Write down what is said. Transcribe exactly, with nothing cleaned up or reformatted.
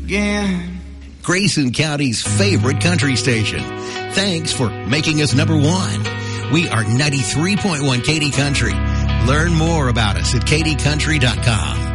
again. Grayson County's favorite country station. Thanks for making us number one. We are ninety-three point one Katy Country. Learn more about us at katy country dot com.